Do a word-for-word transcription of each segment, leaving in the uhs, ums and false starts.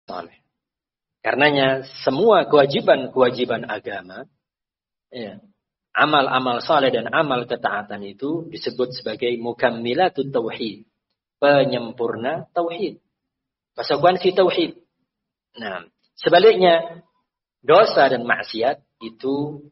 saleh. Karenanya semua kewajiban-kewajiban agama, ya, amal-amal saleh dan amal ketaatan itu disebut sebagai mukammilatut tauhid, penyempurna tauhid, konsekuensi tauhid. Nah, sebaliknya dosa dan maksiat itu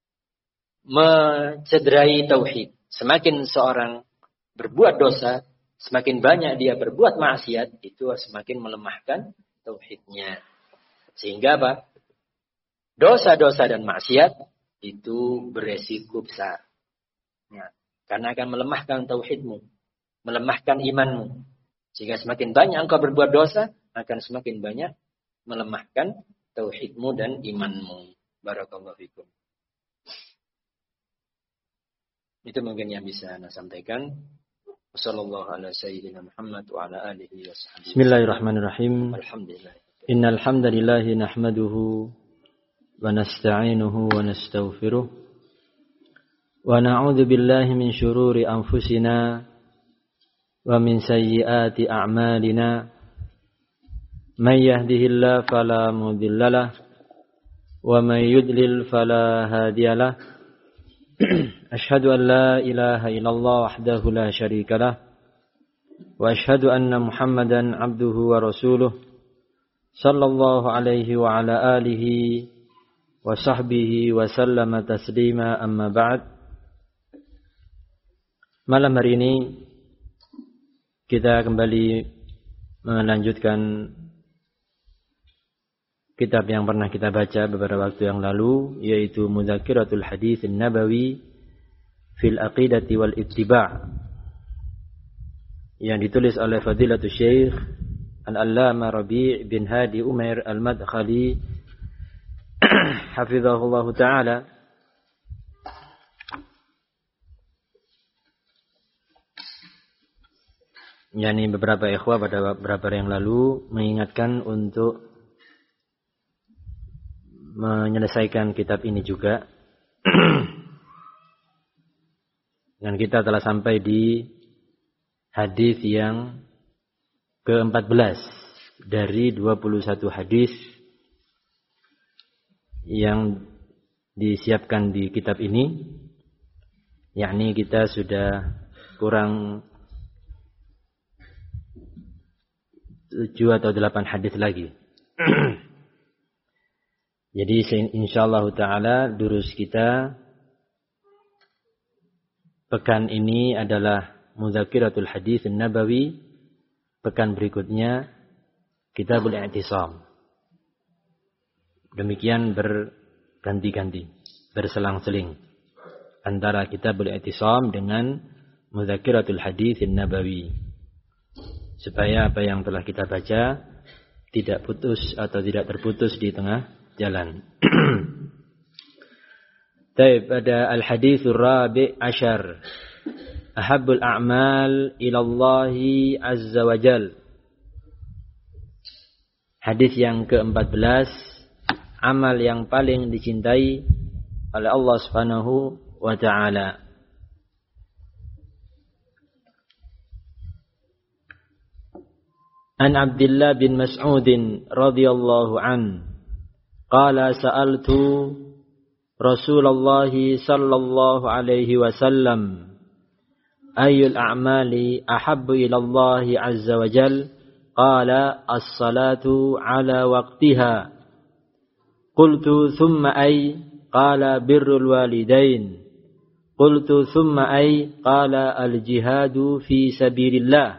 mencederai tauhid. Semakin seorang berbuat dosa, semakin banyak dia berbuat maksiat, itu semakin melemahkan tauhidnya. Sehingga apa? Dosa-dosa dan maksiat itu beresiko besar. Ya, karena akan melemahkan tauhidmu, melemahkan imanmu. Sehingga semakin banyak engkau berbuat dosa, akan semakin banyak melemahkan tauhidmu dan imanmu. Barakallahu fikum. Itu mungkin yang bisa Anda sampaikan. Wassallallahu ala sayyidina Muhammad wa ala alihi wa sahbihi. Bismillahirrahmanirrahim. Alhamdulillah. Innal hamdalillah nahmaduhu wa nasta'inuhu wa nastaghfiruh wa na'udzu billahi min shururi anfusina wa min sayyiati a'malina. May yahdihillahu fala mudhillalah wa may yudlil fala hadiyalah. Ashhadu an la ilaha illallah wahdahu la syarikalah wa ashhadu anna Muhammadan abduhu wa rasuluh sallallahu alaihi wa ala alihi wa sahbihi wa sallama taslima, amma ba'd. Malam hari ini kita kembali melanjutkan kitab yang pernah kita baca beberapa waktu yang lalu, yaitu Mudzakiratul Hadits An-Nabawi fil Aqidati wal Ittiba', yang ditulis oleh Fadilatul Syekh Al-Allamah Rabi' bin Hadi Umair Al-Madkhali hafizahullah ta'ala. Yani beberapa ikhwah pada beberapa hari yang lalu mengingatkan untuk menyelesaikan kitab ini juga. Dan kita telah sampai di hadis yang keempat belas dari dua puluh satu hadis yang disiapkan di kitab ini. Yakni kita sudah kurang tujuh atau delapan hadis lagi. Jadi insyaallah ta'ala durus kita pekan ini adalah Mudzakiratul Hadits An-Nabawi. Pekan berikutnya Kitabul I'tisam. Demikian berganti-ganti, berselang-seling antara Kitabul I'tisam dengan Mudzakiratul Hadits An-Nabawi, supaya apa yang telah kita baca tidak putus atau tidak terputus di tengah jalan. Baik, pada al-haditsur rabi' asyar, ahabbul a'mal ilallahi azza wa jal. Hadis yang keempat belas, amal yang paling dicintai oleh Allah Subhanahu wa ta'ala. An Abdullah bin Mas'ud radhiyallahu an qala sa'altu Rasulullah sallallahu alaihi wasallam ayyul a'mali ahabbu ila Allah azza wa jal, qala as-salatu ala waqtiha. Qultu thumma ay, qala birrul walidain. Qultu thumma ay, qala al-jihadu fi sabilillah.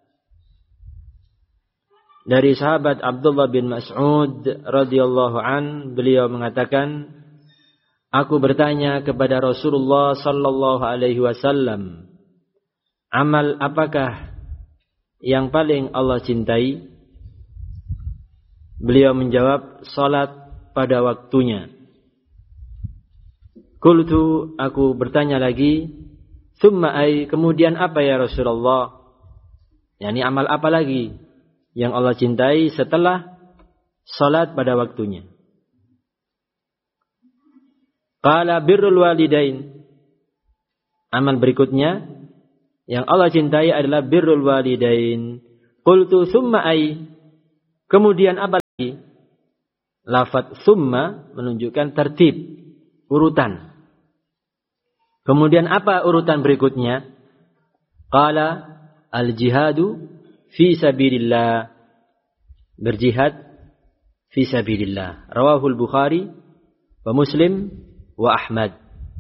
Dari sahabat Abdullah bin Mas'ud radhiyallahu an, beliau mengatakan, aku bertanya kepada Rasulullah sallallahu alaihi wasallam, amal apakah yang paling Allah cintai? Beliau menjawab, salat pada waktunya. Qultu, aku bertanya lagi, thumma ay, kemudian apa ya Rasulullah? Yani amal apa lagi yang Allah cintai setelah salat pada waktunya? Qala birrul walidain. Amal berikutnya yang Allah cintai adalah birrul walidain. Qultu thumma ay, kemudian apa lafaz summa menunjukkan tertib, urutan. Kemudian apa urutan berikutnya? Qala al-jihadu fi sabilillah. Berjihad fi sabilillah. Rawahul Bukhari wa Muslim wa Ahmad.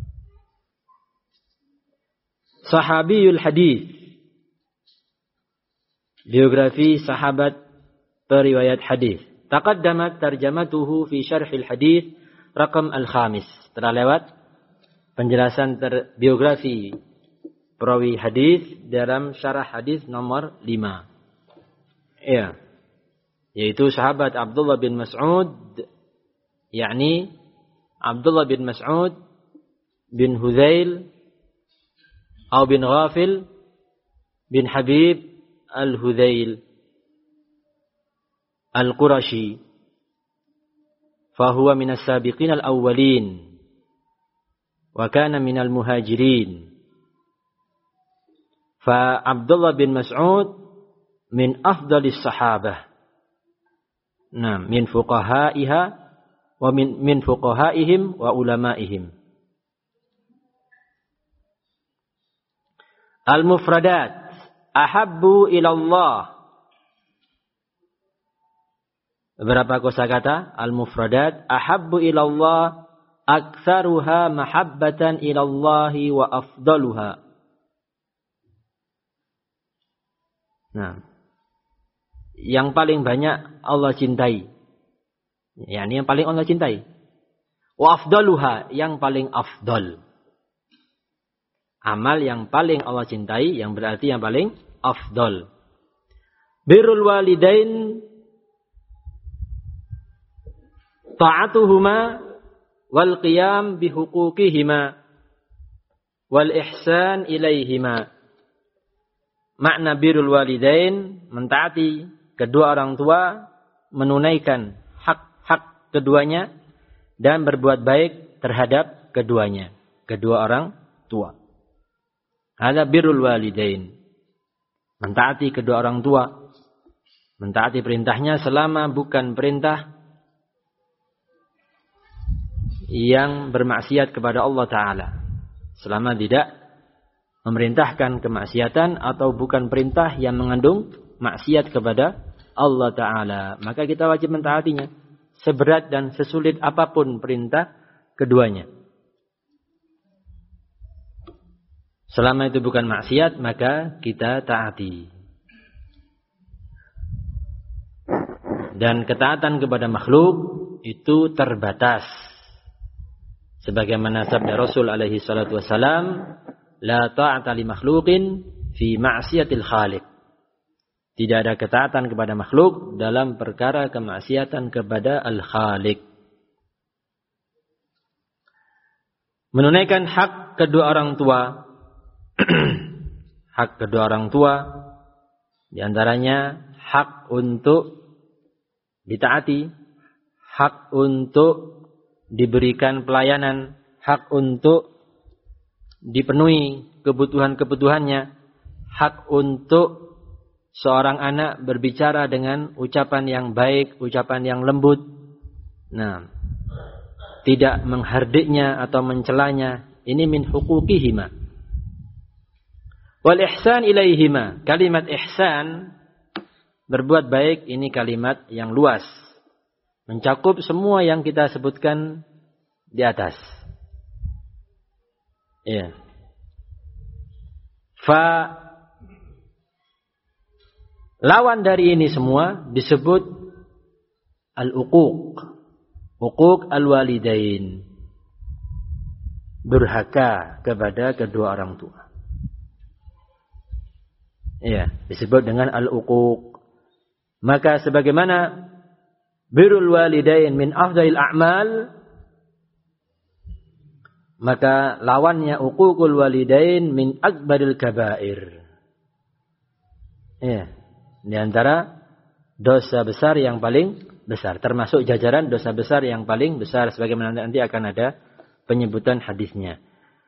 Sahabiyul hadis. Biografi sahabat periwayat hadis. Taqaddamat tarjamatuhu fi syarhil hadis raqam al-khamis. Telah lewat penjelasan ter- biografi perawi hadis dalam syarah hadis nomor lima. Ya. Yaitu sahabat Abdullah bin Mas'ud, yakni Abdullah bin Mas'ud bin Hudzail atau bin Ghafil bin Habib al-Hudzail al-Qurashi. Fahuwa minas sabiqin al-awwalin wa kana minal muhajirin. Fa Abdullah bin Mas'ud min afdalis sahabah. Nah, min fuqahaiha wa min min fuqahaihim wa ulamaihim. Al-mufradat ahabbu ila Allah. Beberapa kosakata al-mufradat ahabbu ila Allah, aktsaruha mahabbatan ila Allah wa afdaluha. Nah, yang paling banyak Allah cintai. Ya, ini yang paling Allah cintai. Wa afdaluha, yang paling afdal. Amal yang paling Allah cintai, yang berarti yang paling afdal. Birrul walidain ta'atuhuma wal qiyam bihuquqihima wal ihsan ilaihima. Makna birrul walidain, mentaati kedua orang tua, menunaikan hak-hak keduanya dan berbuat baik terhadap keduanya, kedua orang tua. Ada birrul walidain, mentaati kedua orang tua, mentaati perintahnya selama bukan perintah yang bermaksiat kepada Allah Ta'ala, selama tidak memerintahkan kemaksiatan atau bukan perintah yang mengandung maksiat kepada Allah Ta'ala, maka kita wajib mentaatinya seberat dan sesulit apapun perintah keduanya. Selama itu bukan maksiat, maka kita taati. Dan ketaatan kepada makhluk itu terbatas. Sebagaimana sabda Rasul alaihi salatu wassalam, la ta'ata li makhluqin fi ma'siyatil khaliq. Tidak ada ketaatan kepada makhluk dalam perkara kemaksiatan kepada al-Khaliq. Menunaikan hak kedua orang tua. Hak kedua orang tua, di antaranya hak untuk ditaati, hak untuk diberikan pelayanan, hak untuk dipenuhi kebutuhan-kebutuhannya, hak untuk seorang anak berbicara dengan ucapan yang baik, ucapan yang lembut. Nah, tidak menghardiknya atau mencelanya. Ini min huquqihima. Wal ihsan ilaihima. Kalimat ihsan, berbuat baik, ini kalimat yang luas, mencakup semua yang kita sebutkan di atas. Ya. Fa lawan dari ini semua disebut al-uquq. Uquq al-walidain. Durhaka kepada kedua orang tua. Ya, disebut dengan al-uquq. Maka sebagaimana birrul walidain min afdalil a'mal, maka lawannya uququl walidain min akbaril kabair. Ya, di antara dosa besar yang paling besar, termasuk jajaran dosa besar yang paling besar, sebagaimana nanti akan ada penyebutan hadisnya.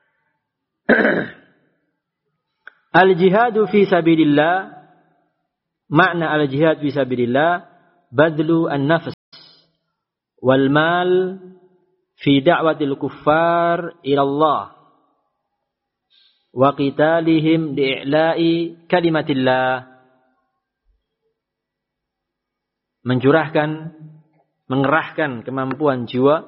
Al-jihadu fi sabilillah, makna al-jihad fi sabilillah badlu an-nafs wal mal fi da'watil kuffar ila Allah wa qitalihim li'i'la'i kalimatillah. Mencurahkan, mengerahkan kemampuan jiwa,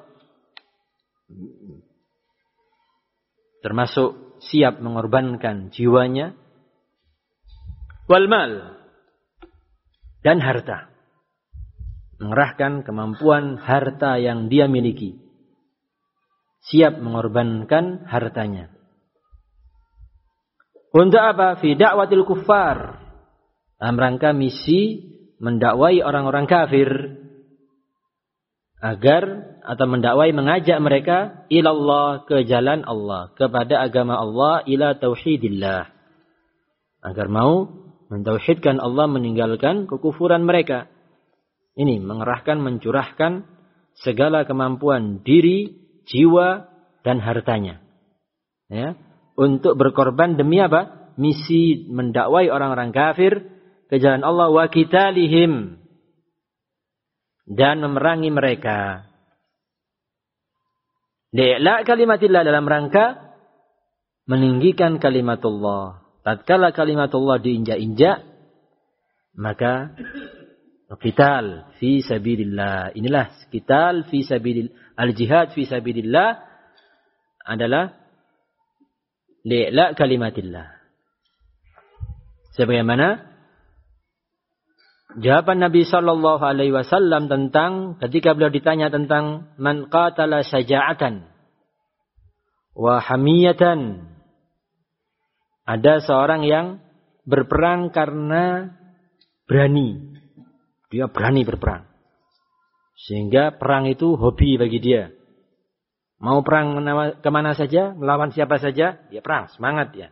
termasuk siap mengorbankan jiwanya, wal mal, dan harta. Mengerahkan kemampuan harta yang dia miliki. Siap mengorbankan hartanya. Untuk apa? Fi da'watil kuffar. Dalam rangka misi mendakwai orang-orang kafir. Agar, atau mendakwai, mengajak mereka ilallah, ke jalan Allah. Kepada agama Allah, ila tauhidillah. Agar mau mentauhidkan Allah, meninggalkan kekufuran mereka. Ini mengerahkan, mencurahkan segala kemampuan diri, jiwa, dan hartanya. Ya, untuk berkorban demi apa? Misi mendakwai orang-orang kafir ke jalan Allah, wa qitalihim, dan memerangi mereka. Li'la kalimatillah, dalam rangka meninggikan kalimatullah. Tatkala kalimatullah diinjak-injak, maka qital fi sabilillah. Inilah qital fi sabilillah. Al-jihad fi sabilillah adalah li'la kalimatillah. Sebagaimana jawaban Nabi sallallahu alaihi wasallam tentang, ketika beliau ditanya tentang man qatala syaja'atan wa hamiyatan. Ada seorang yang berperang karena berani. Dia berani berperang. Sehingga perang itu hobi bagi dia. Mau perang kemana saja, melawan siapa saja, dia perang, semangat ya.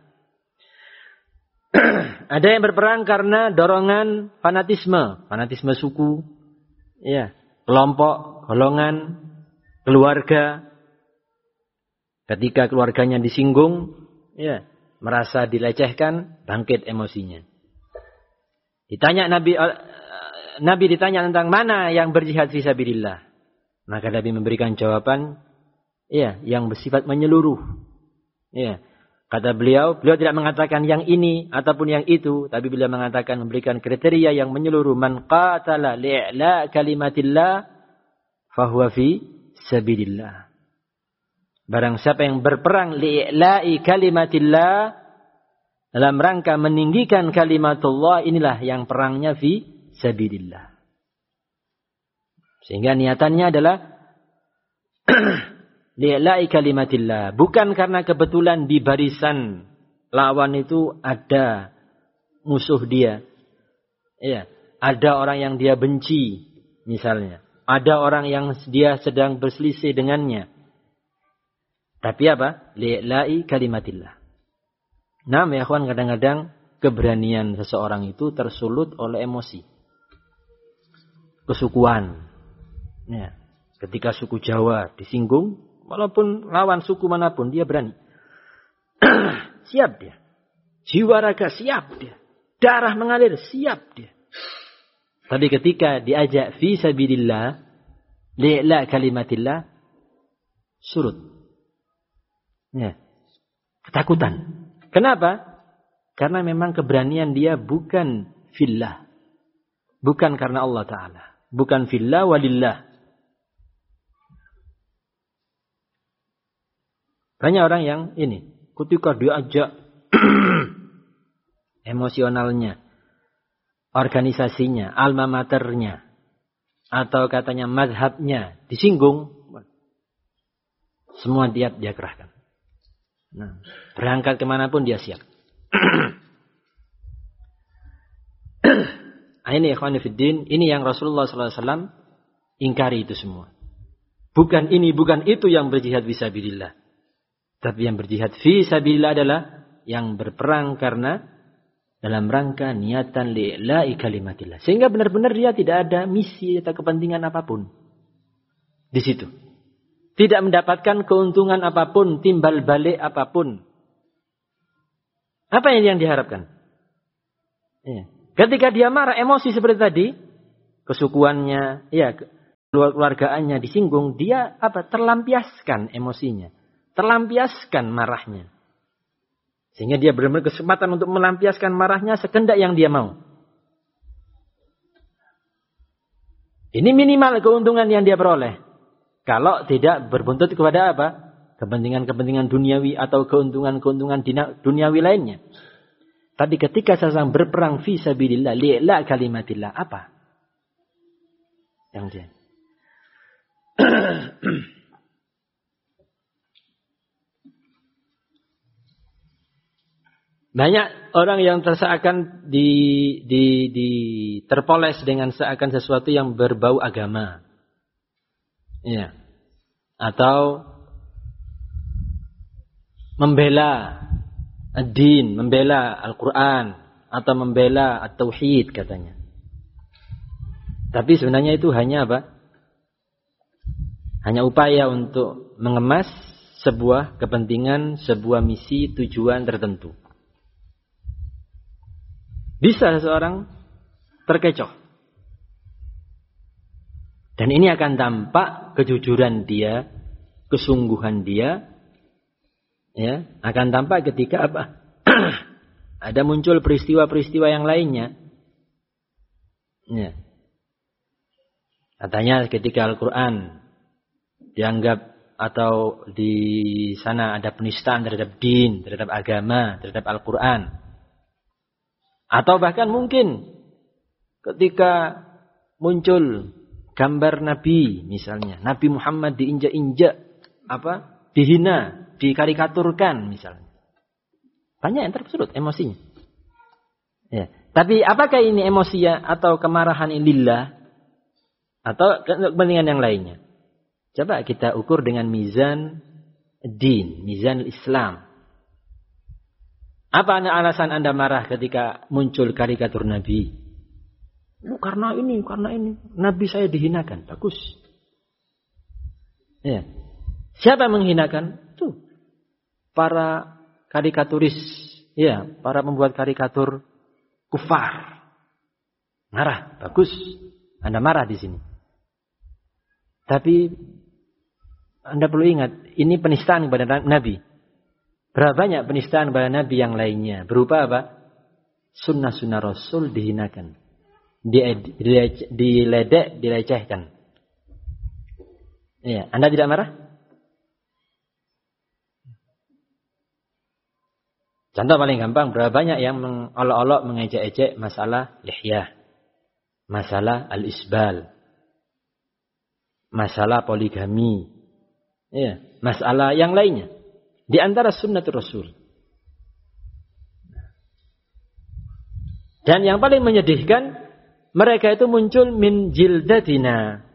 Ada yang berperang karena dorongan fanatisme, fanatisme suku, ya, kelompok, golongan, keluarga. Ketika keluarganya disinggung, ya, merasa dilecehkan, bangkit emosinya. Ditanya Nabi, uh, Nabi ditanya tentang mana yang berjihad fisabilillah. Maka Nabi memberikan jawaban, ya, yang bersifat menyeluruh. Ya. Kata beliau, beliau tidak mengatakan yang ini ataupun yang itu, tapi beliau mengatakan, memberikan kriteria yang menyeluruh. Man qatala li'la kalimatillah fahuwa fi sabilillah. Barang siapa yang berperang li'la'i kalimatillah, dalam rangka meninggikan kalimatullah, inilah yang perangnya fi sabilillah. Sehingga niatannya adalah li'la'i kalimatillah. Bukan karena kebetulan di barisan lawan itu ada musuh dia. Ya, ada orang yang dia benci misalnya. Ada orang yang dia sedang berselisih dengannya. Tapi apa? Li'la'i kalimatillah. Nah, ya kawan, kadang-kadang keberanian seseorang itu tersulut oleh emosi. Kesukuan. Ya, ketika suku Jawa disinggung, walaupun lawan suku manapun, dia berani. Siap dia. Jiwa raga siap dia. Darah mengalir, siap dia. Tapi ketika diajak fi sabilillah, li'la kalimatillah, surut. Ya. Ketakutan. Kenapa? Karena memang keberanian dia bukan fillah. Bukan karena Allah Ta'ala. Bukan fillah walillah. Banyak orang yang ini, ketika diajak emosionalnya, organisasinya, alma maternya, atau katanya mazhabnya disinggung, semua dia dia kerahkan. Nah, berangkat kemanapun dia siap. Ini ikhwan fiddin, ini yang Rasulullah sallallahu alaihi wasallam ingkari itu semua. Bukan ini, bukan itu yang berjihad fisabilillah. Tapi yang berjihad fisabilillah adalah yang berperang karena dalam rangka niatan li'la'i kalimatillah. Sehingga benar-benar dia tidak ada misi atau kepentingan apapun di situ. Tidak mendapatkan keuntungan apapun, timbal balik apapun. Apa yang diharapkan? Ya. Ketika dia marah, emosi seperti tadi, kesukuannya, ya, keluargaannya disinggung, dia apa? Terlampiaskan emosinya. Terlampiaskan marahnya. Sehingga dia benar-benar kesempatan untuk melampiaskan marahnya sekendak yang dia mau. Ini minimal keuntungan yang dia peroleh. Kalau tidak berbuntut kepada apa? Kepentingan-kepentingan duniawi atau keuntungan-keuntungan duniawi lainnya. Tapi ketika seseorang berperang fi sabilillah, li'la kalimatillah, apa? Yang dia. Banyak orang yang terseakan di, di, di terpoles dengan seakan sesuatu yang berbau agama. Ya. Atau membela ad-din, membela Al-Quran, atau membela at-tauhid katanya. Tapi sebenarnya itu hanya apa? Hanya upaya untuk mengemas sebuah kepentingan, sebuah misi, tujuan tertentu. Bisa seseorang terkecoh. Dan ini akan tampak kejujuran dia, kesungguhan dia, ya, akan tampak ketika apa? Ada muncul peristiwa-peristiwa yang lainnya. Ya. Katanya ketika Al-Quran dianggap atau di sana ada penistaan terhadap din, terhadap agama, terhadap Al-Quran. Atau bahkan mungkin ketika muncul gambar Nabi misalnya, Nabi Muhammad diinjak-injak, apa? Dihina, dikarikaturkan misalnya. Banyak yang tersulut emosinya. Ya. Tapi apakah ini emosi atau kemarahan lillah atau kepentingan yang lainnya? Coba kita ukur dengan mizan din, mizan Islam. Apa alasan Anda marah ketika muncul karikatur Nabi? Oh, karena ini, karena ini. Nabi saya dihinakan. Bagus. Ya. Siapa yang menghinakan? Tuh. Para karikaturis. Ya, para pembuat karikatur kufar. Marah. Bagus. Anda marah di sini. Tapi Anda perlu ingat, ini penistaan kepada Nabi. Berapa banyak penistaan kepada Nabi yang lainnya. Berupa apa? Sunnah-sunnah Rasul dihinakan. Diledek, dilecehkan. Ya, Anda tidak marah? Contoh paling gampang. Berapa banyak yang mengolok-olok, mengejek-ejek masalah lihyah. Masalah al-isbal. Masalah poligami. Ya, masalah yang lainnya. Di antara sunnatul Rasul. Dan yang paling menyedihkan, mereka itu muncul min jildatina.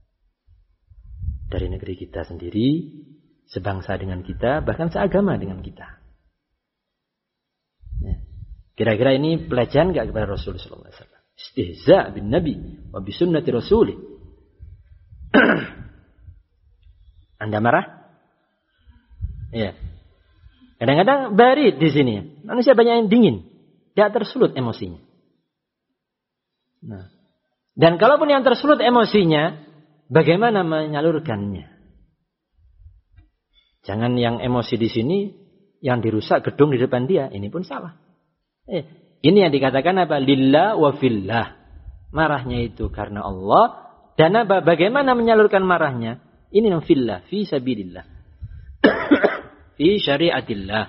Dari negeri kita sendiri, sebangsa dengan kita, bahkan seagama dengan kita. Ya. Kira-kira ini pelecehan enggak kepada Rasul sallallahu alaihi wasallam? Istihza bin Nabi wa bi sunnati Rasulih. Anda marah? Ya. Kadang-kadang barid di sini. Manusia banyak yang dingin. Tidak tersulut emosinya. Nah. Dan kalaupun yang tersulut emosinya, bagaimana menyalurkannya? Jangan yang emosi di sini, yang dirusak gedung di depan dia. Ini pun salah. Eh, ini yang dikatakan apa? Lillah wa fillah. Marahnya itu karena Allah. Dan apa? Bagaimana menyalurkan marahnya? Ini yang fillah. Fi sabilillah. Fi syariatillah.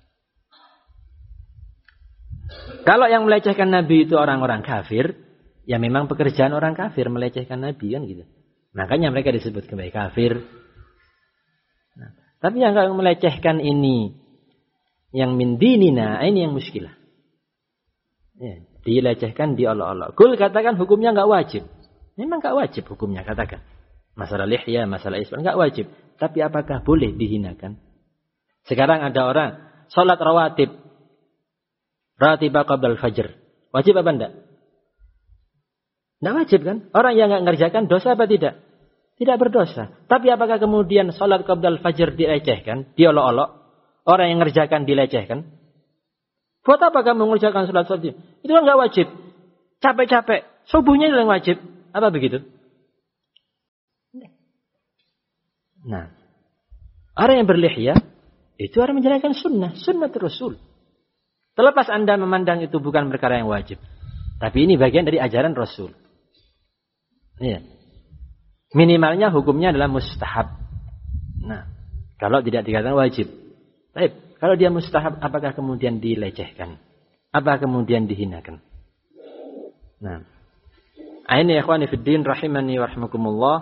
Kalau yang melecehkan Nabi itu orang-orang kafir, ya memang pekerjaan orang kafir melecehkan Nabi kan gitu. Makanya mereka disebut sebagai kafir. Nah, tapi yang kalau melecehkan ini, yang min dinina, ini yang muskilah. Ya, dilecehkan, diolok-olok. Kul katakan hukumnya enggak wajib. Memang enggak wajib hukumnya katakan. Masalah lihya, masalah isbal enggak wajib. Tapi apakah boleh dihinakan? Sekarang ada orang salat rawatib, ratibah qabla al-fajr. Wajib apa enggak? Enggak wajib kan? Orang yang enggak mengerjakan dosa apa tidak? Tidak berdosa. Tapi apakah kemudian salat qabla al-fajr dilecehkan, diolok-olok? Orang yang mengerjakan dilecehkan? Buat apa kamu mengerjakan salat salat? Itu kan enggak wajib. Capek-capek, subuhnya yang wajib. Apa begitu? Nah, orang yang berlihya itu orang menjalankan sunnah, sunnah Rasul. Terlepas Anda memandang itu bukan perkara yang wajib, tapi ini bagian dari ajaran Rasul. Iya. Minimalnya hukumnya adalah mustahab. Nah, kalau tidak dikatakan wajib. Baik, kalau dia mustahab, apakah kemudian dilecehkan? Apa kemudian dihinakan? Nah, ini ikhwani fiddin rahimani wa rahimakumullah.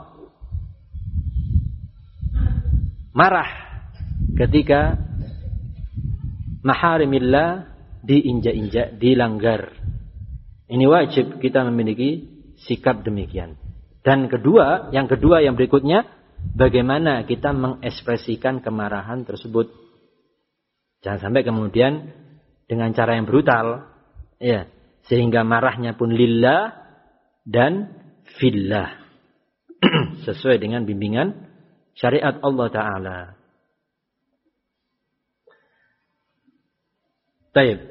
Marah ketika maharimillah diinjak-injak, dilanggar. Ini wajib kita memiliki sikap demikian. Dan kedua, yang kedua yang berikutnya, bagaimana kita mengekspresikan kemarahan tersebut. Jangan sampai kemudian dengan cara yang brutal, ya, sehingga marahnya pun lillah dan fillah. Sesuai dengan bimbingan syariat Allah Ta'ala. Baik.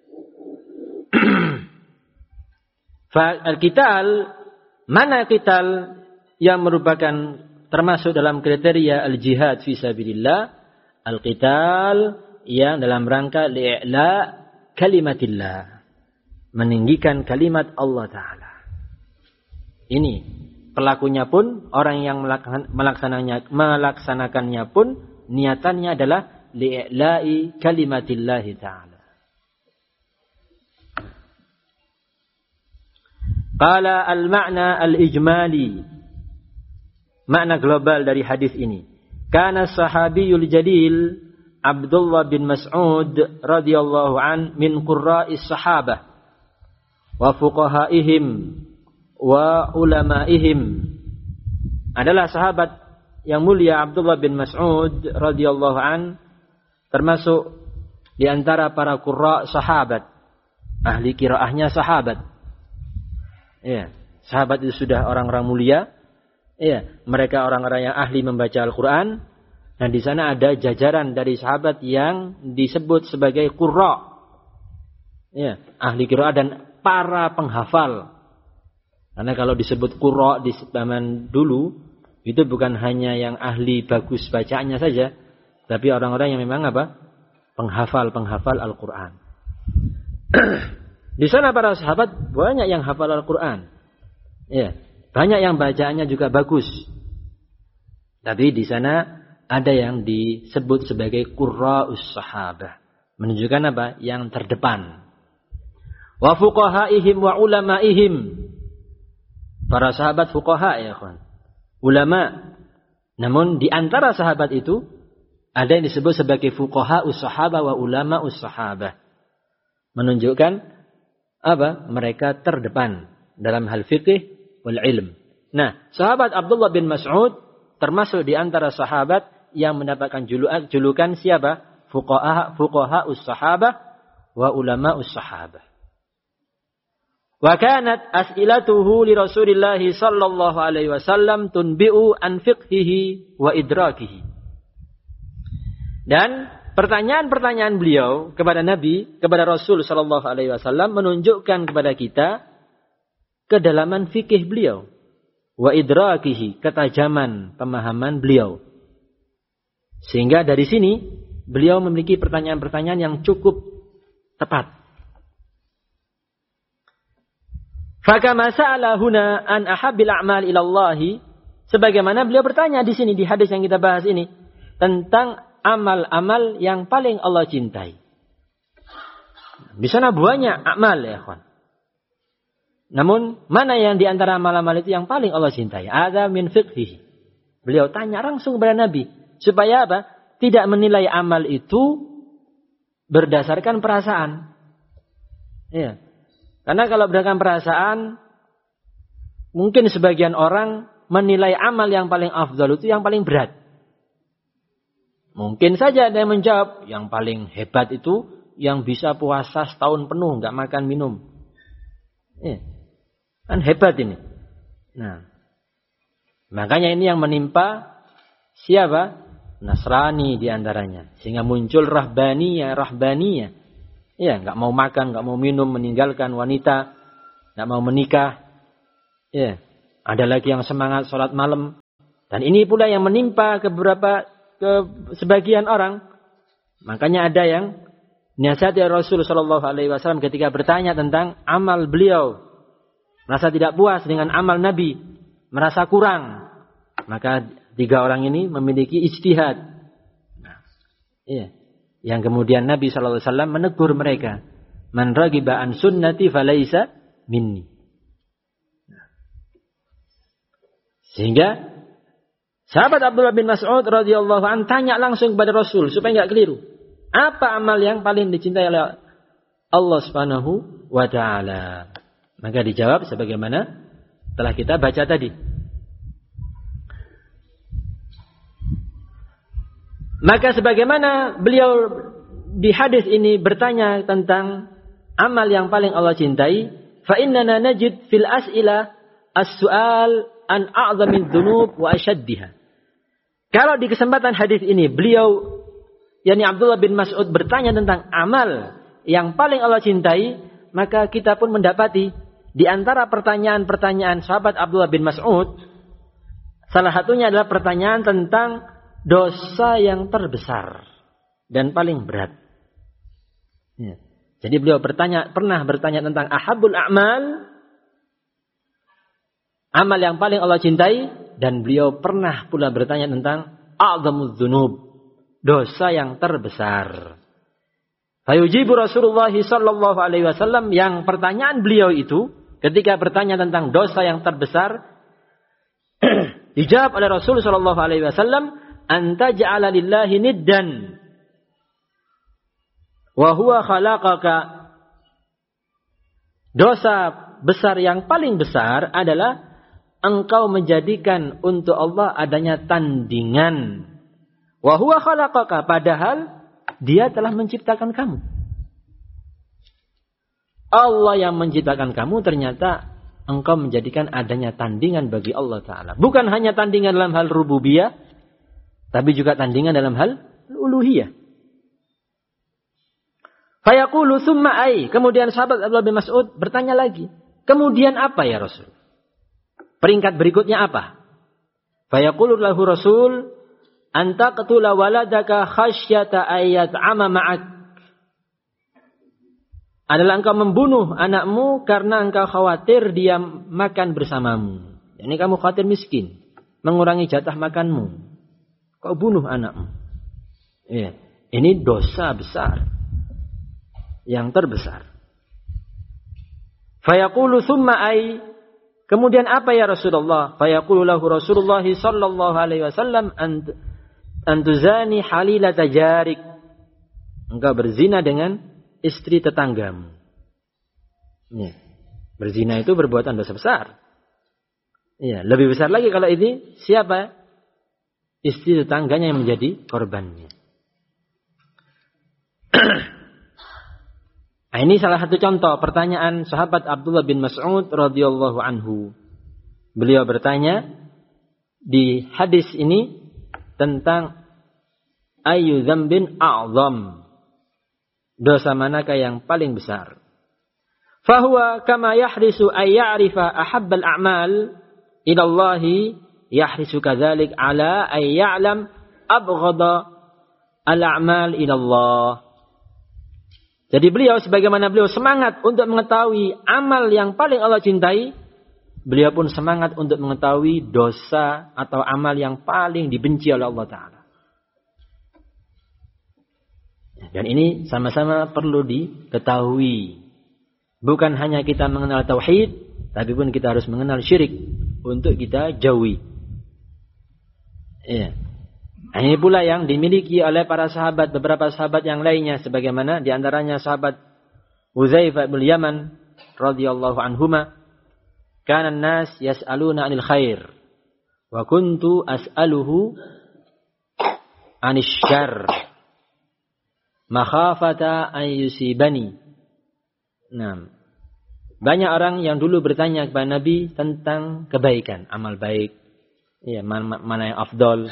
Al-qital, mana qital yang merupakan termasuk dalam kriteria al-jihad fi sabilillah? Al-qital yang dalam rangka li'la kalimatillah, meninggikan kalimat Allah Ta'ala. Ini pelakunya pun, orang yang melaksananya, melaksanakannya pun niatannya adalah li'la'i kalimatillahi Ta'ala. Qala al-ma'na al-ijmali, makna global dari hadis ini. Kana sahabiyul jalil Abdullah bin Mas'ud radhiyallahu an min qurra'is sahabah wa fuqahaihim wa ulamaihim. Adalah sahabat yang mulia Abdullah bin Mas'ud radhiyallahu an, termasuk di antara para qurra sahabat, ahli qiraahnya sahabat. Ya, sahabat itu sudah orang-orang mulia. Ya, mereka orang-orang yang ahli membaca Al-Qur'an. Dan di sana ada jajaran dari sahabat yang disebut sebagai qurra. Ya, ahli qiraah dan para penghafal. Karena kalau disebut qurra di zaman dulu, itu bukan hanya yang ahli bagus bacaannya saja, tapi orang-orang yang memang apa? Penghafal-penghafal Al-Qur'an. Di sana para sahabat banyak yang hafal Al-Qur'an. Ya, banyak yang bacaannya juga bagus. Tapi di sana ada yang disebut sebagai qurra'us sahabah, menunjukkan apa? Yang terdepan. Wa fuqahaihim wa ulamaihim, para sahabat fuqaha, ya kawan, ulama. Namun di antara sahabat itu ada yang disebut sebagai fuqahaus sahabah wa ulama'us sahabah, menunjukkan apa? Mereka terdepan dalam hal fikih wal ilm. Nah, sahabat Abdullah bin Mas'ud termasuk di antara sahabat yang mendapatkan julukan, julukan siapa? Fuqaha, fuqahaus sahabah wa ulama'us sahabah. Wa kanat as'ilatuhu li Rasulillah sallallahu alaihi wasallam tunbi'u an fiqhihi wa idrakihi. Dan pertanyaan-pertanyaan beliau kepada Nabi, kepada Rasul sallallahu alaihi wasallam menunjukkan kepada kita kedalaman fikih beliau, wa idrakihi, ketajaman pemahaman beliau. Sehingga dari sini beliau memiliki pertanyaan-pertanyaan yang cukup tepat. Fakama sa'ala huna an ahabbil a'mal ila Allah, sebagaimana beliau bertanya di sini di hadis yang kita bahas ini tentang amal-amal yang paling Allah cintai. Di sana banyak amal, ya kawan. Namun mana yang di antara amal-amal itu yang paling Allah cintai? Ada min fiqhihi. Beliau tanya langsung kepada Nabi. Supaya apa? Tidak menilai amal itu berdasarkan perasaan. Ya. Karena kalau berdasarkan perasaan, mungkin sebagian orang menilai amal yang paling afdal itu yang paling berat. Mungkin saja ada yang menjawab, yang paling hebat itu yang bisa puasa setahun penuh, nggak makan minum. Ya. Kan hebat ini. Nah, makanya ini yang menimpa siapa? Nasrani di antaranya, sehingga muncul rahbaniyah, rahbaniyah. Ya, nggak mau makan, nggak mau minum, meninggalkan wanita, nggak mau menikah. Ya, ada lagi yang semangat sholat malam, Dan ini pula yang menimpa ke beberapa ke sebagian orang. Makanya ada yang nasihat Rasul sallallahu alaihi wasallam ketika bertanya tentang amal beliau, merasa tidak puas dengan amal Nabi, merasa kurang. Maka tiga orang ini memiliki ijtihad. Nah, iya. Yang kemudian Nabi sallallahu alaihi wasallam menegur mereka, "Man ragiba an sunnati falaisa minni." Nah. Sehingga sahabat Abdullah bin Mas'ud radhiyallahu an tanya langsung kepada Rasul supaya enggak keliru. Apa amal yang paling dicintai oleh Allah Subhanahu wa taala? Maka dijawab sebagaimana telah kita baca tadi. Maka sebagaimana beliau di hadis ini bertanya tentang amal yang paling Allah cintai, fa innana najid fil as'ila as-su'al an a'zamid dzunub wa ashaddiha. Kalau di kesempatan hadis ini beliau yakni Abdullah bin Mas'ud bertanya tentang amal yang paling Allah cintai, maka kita pun mendapati di antara pertanyaan-pertanyaan sahabat Abdullah bin Mas'ud, salah satunya adalah pertanyaan tentang dosa yang terbesar dan paling berat. Ya. Jadi beliau bertanya, pernah bertanya tentang ahabul a'mal, amal yang paling Allah cintai, dan beliau pernah pula bertanya tentang a'zamudz dzunub, dosa yang terbesar. Fayujibu Rasulullah sallallahu alaihi wasallam, yang pertanyaan beliau itu ketika bertanya tentang dosa yang terbesar dijawab oleh Rasul sallallahu alaihi wasallam, anta ja'ala lillahi niddan wa huwa khalaqaka. Dosa besar yang paling besar adalah engkau menjadikan untuk Allah adanya tandingan. Wa huwa khalaqaka, padahal Dia telah menciptakan kamu. Allah yang menciptakan kamu, ternyata engkau menjadikan adanya tandingan bagi Allah Ta'ala. Bukan hanya tandingan dalam hal rububiyah, tapi juga tandingan dalam hal uluhiyah. Fayaqulu summa ai. Kemudian sahabat Abdullah bin Mas'ud bertanya lagi, kemudian apa ya Rasul? Peringkat berikutnya apa? Fayaqulu lahu Rasul, anta qatula waladaka khasyata ayat ama ma'ak. Adalah engkau membunuh anakmu karena engkau khawatir dia makan bersamamu. Ini kamu khawatir miskin, mengurangi jatah makanmu. Kau bunuh anakmu. Ya, ini dosa besar, yang terbesar. Fayaqulu thumma ai. Kemudian apa ya Rasulullah? Fayaqulu lahu Rasulullah sallallahu alaihi wasallam, ant antuzani halilata jarik. Engkau berzina dengan istri tetanggamu. Ya. Berzina itu perbuatan dosa besar. Ya, lebih besar lagi kalau ini siapa? Istri tetangganya yang menjadi korbannya. Nah, ini salah satu contoh pertanyaan sahabat Abdullah bin Mas'ud radhiyallahu anhu. Beliau bertanya di hadis ini tentang ayu dzambin a'zam, dosa manakah yang paling besar? Fahuwa kama yahrisu ay ya'rifa ahabbal a'mal ila Allah, yahrisu kadzalik ala ay ya'lam abghada al-a'mal ila Allah. Jadi beliau sebagaimana beliau semangat untuk mengetahui amal yang paling Allah cintai, beliau pun semangat untuk mengetahui dosa atau amal yang paling dibenci oleh Allah Ta'ala. Dan ini sama-sama perlu diketahui. Bukan hanya kita mengenal tauhid, tapi pun kita harus mengenal syirik untuk kita jauhi. Ya. Nah, ini pula yang dimiliki oleh para sahabat, beberapa sahabat yang lainnya, sebagaimana diantaranya sahabat Hudzaifah bin Yaman radhiyallahu anhuma, kana an-nas yas'aluna 'anil khair wa kuntu as'aluhu 'anil syarr makhafata an yusibani. Nah, banyak orang yang dulu bertanya kepada Nabi tentang kebaikan, amal baik, ya, mana, mana yang afdal.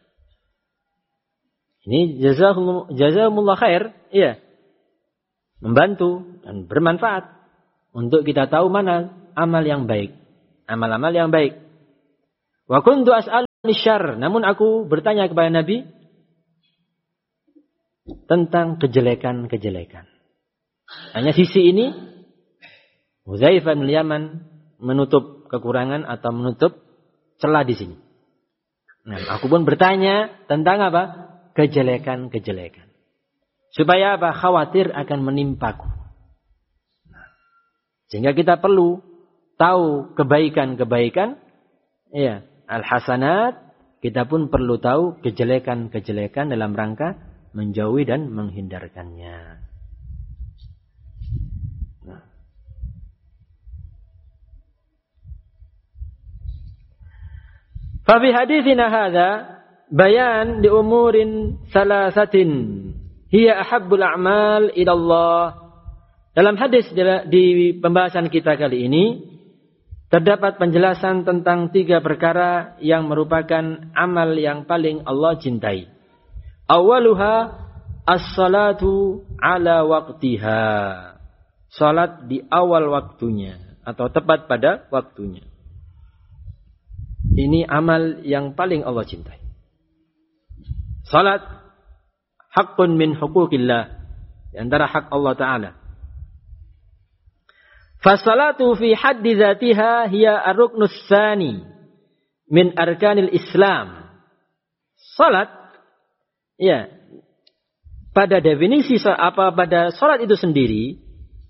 Ini jazakumullah khair, ya, membantu dan bermanfaat untuk kita tahu mana amal yang baik, amal-amal yang baik. Wa kuntu as'al syarr, namun aku bertanya kepada Nabi tentang kejelekan-kejelekan. Hanya sisi ini Hudzaifah bin Yaman menutup kekurangan atau menutup celah di sini. Nah, aku pun bertanya tentang apa? Kejelekan-kejelekan. Supaya apa? Khawatir akan menimpaku. Nah, sehingga kita perlu tahu kebaikan-kebaikan, ya, al-hasanat, kita pun perlu tahu kejelekan-kejelekan dalam rangka menjauhi dan menghindarkannya. Nah. Fa fi haditsina hadza bayan di umurin salasatin hiya ahabbul a'mal ila Allah. Dalam hadis di pembahasan kita kali ini terdapat penjelasan tentang tiga perkara yang merupakan amal yang paling Allah cintai. Awaluha as-salatu ala waqtiha. Salat di awal waktunya atau tepat pada waktunya. Ini amal yang paling Allah cintai. Salat haqqun min huquqillah, di antara hak Allah Ta'ala. Fasalatu fi haddi dzatiha hiya ar-ruknus tsani min arkanil Islam. Salat, ya, pada definisi apa pada salat itu sendiri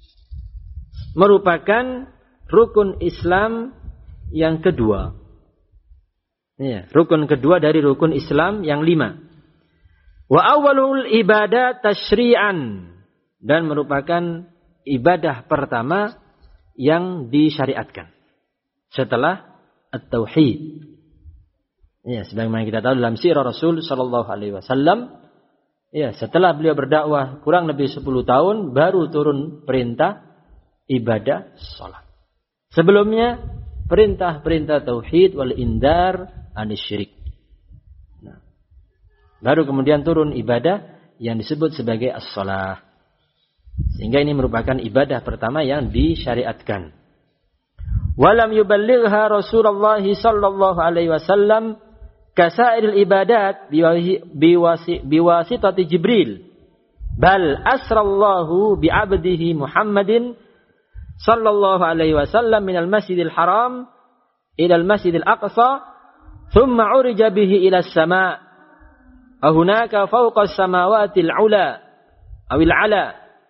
merupakan rukun Islam yang kedua. Ya, rukun kedua dari rukun Islam yang lima. Wa awwalul ibadah tasyri'an, dan merupakan ibadah pertama yang disyariatkan setelah at-tauhid. Ya, sebagaimana kita tahu dalam sirah Rasul sallallahu alaihi wasallam, ya, setelah beliau berdakwah kurang lebih sepuluh tahun baru turun perintah ibadah salat. Sebelumnya perintah-perintah tauhid wal indar anis syirik. Nah, baru kemudian turun ibadah yang disebut sebagai as-shalah. Sehingga ini merupakan ibadah pertama yang disyariatkan. Walam yuballighha Rasulullah sallallahu alaihi wasallam kasairil ibadat biwasi biwasitati Jibril. Bal asrallahu bi'abdihi Muhammadin sallallahu alaihi wasallam minal masjidil haram ilal masjidil aqsa ثم عرج به إلى السماء أهناك فوق السماوات العلا أو العلا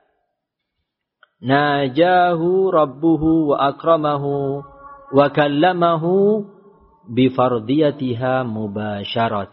ناجاه ربه وأكرمه وكلمه بفرضيتها مباشرة.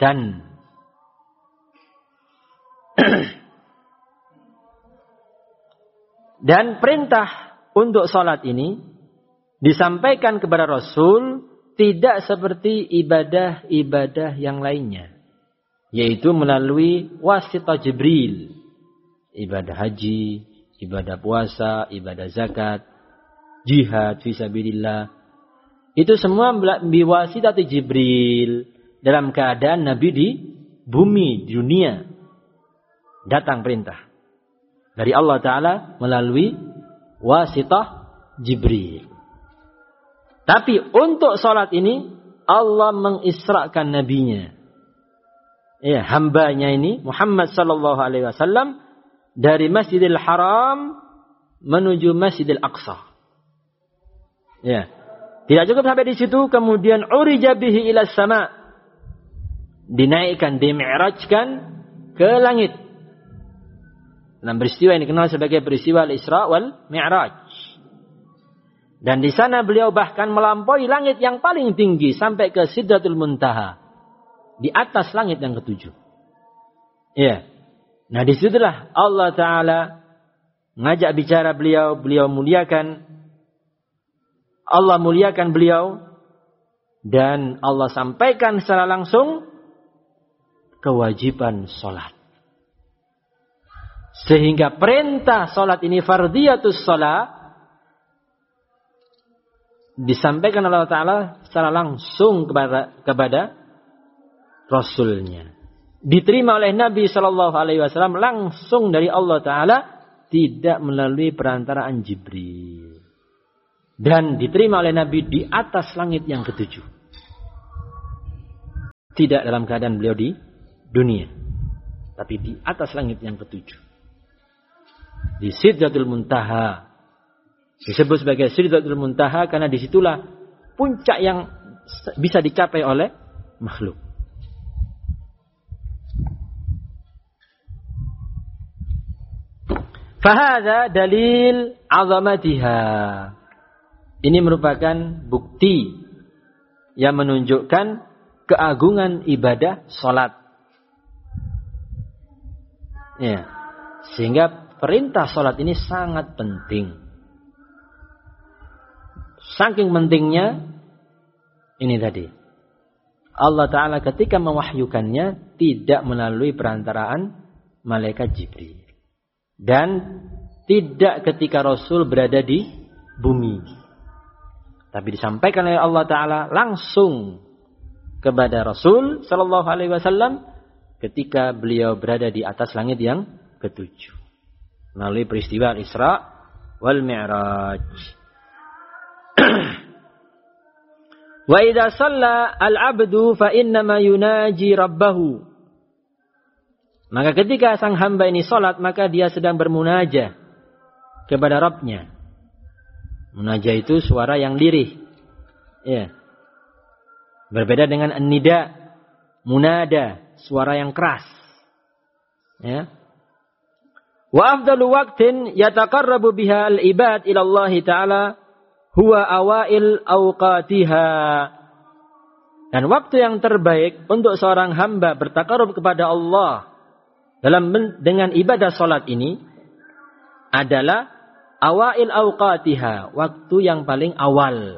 Dan perintah untuk salat ini disampaikan kepada Rasul tidak seperti ibadah-ibadah yang lainnya, yaitu melalui wasitah Jibril. Ibadah haji, ibadah puasa, ibadah zakat, jihad fisabilillah. Itu semua biwasitah Jibril, dalam keadaan Nabi di bumi, di dunia. Datang perintah dari Allah Ta'ala melalui wasitah Jibril. Tapi untuk salat ini Allah mengisrakan nabinya, ya, hambanya ini Muhammad sallallahu alaihi wasallam dari Masjidil Haram menuju Masjidil Aqsa. Ya. Tidak cukup sampai di situ, kemudian urija bihi ila sama, dinaikkan, dimi'rajkan ke langit. Dalam peristiwa yang dikenal sebagai peristiwa Al-Isra wal Mi'raj. Dan di sana beliau bahkan melampaui langit yang paling tinggi sampai ke Sidratul Muntaha, di atas langit yang ketujuh. Ya. Nah, disitulah Allah Ta'ala ngajak bicara beliau, beliau muliakan, Allah muliakan beliau, dan Allah sampaikan secara langsung kewajiban sholat. Sehingga perintah sholat ini fardhiyatus sholat disampaikan oleh Allah Ta'ala secara langsung kepada kepada Rasulnya. Diterima oleh Nabi Shallallahu Alaihi Wasallam langsung dari Allah Ta'ala, tidak melalui perantaraan Jibril. Dan diterima oleh Nabi di atas langit yang ketujuh. Tidak dalam keadaan beliau di dunia, tapi di atas langit yang ketujuh. Di Sidratul Muntaha. Disebut sebagai Sidratul Muntaha karena disitulah puncak yang bisa dicapai oleh makhluk. Fahadha dalil azamatiha. Ini merupakan bukti yang menunjukkan keagungan ibadah salat. Ya. Sehingga perintah salat ini sangat penting. Saking pentingnya ini tadi. Allah Ta'ala ketika mewahyukannya tidak melalui perantaraan malaikat Jibril. Dan tidak ketika Rasul berada di bumi. Tapi disampaikan oleh Allah Ta'ala langsung kepada Rasul Sallallahu Alaihi Wasallam ketika beliau berada di atas langit yang ketujuh. Melalui peristiwa Isra wal Mi'raj. Wa idza shalla al-'abdu fa innama yunaji rabbahu. Maka ketika sang hamba ini salat, maka dia sedang bermunajah kepada Rabb-Nya. Munajah itu suara yang lirih. Ya. Berbeda dengan an-nida, munada, suara yang keras. Ya. Wa afdalu waqtin yataqarrabu biha al-ibad ila Allah Ta'ala huwa awail awqatiha. Dan waktu yang terbaik untuk seorang hamba bertakarub kepada Allah dalam dengan ibadah salat ini adalah awail awqatiha, waktu yang paling awal.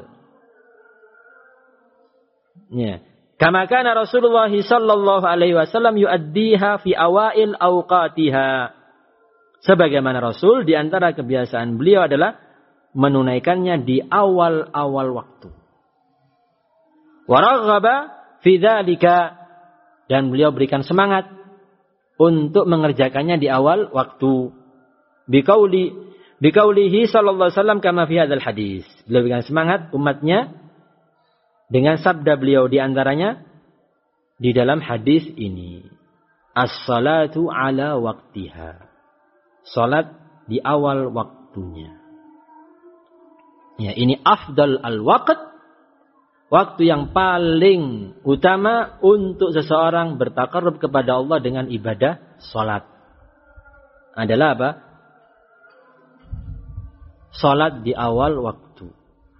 Ya. Kama kana Rasulullah sallallahu alaihi wasallam yuaddiha fi awail awqatiha. Sebagaimana Rasul di antara kebiasaan beliau adalah menunaikannya di awal-awal waktu. Wa raghaba fi dzalika, dan beliau berikan semangat untuk mengerjakannya di awal waktu. Biqauli biqaulihi sallallahu alaihi wasallam kama fi hadzal hadis. Beliau berikan semangat umatnya dengan sabda beliau di antaranya di dalam hadis ini. As-salatu ala waqtiha. Salat di awal waktunya. Ya, ini afdal al-waqt, waktu yang paling utama untuk seseorang bertakarrub kepada Allah dengan ibadah salat. Adalah apa? Salat di awal waktu.